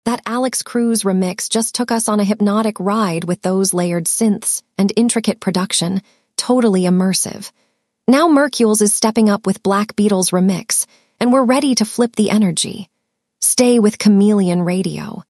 That Alex Cruz remix just took us on a hypnotic ride with those layered synths and intricate production, totally immersive. Now Mercules is stepping up with Black Beatles remix, and we're ready to flip the energy. Stay with Chameleon Radio.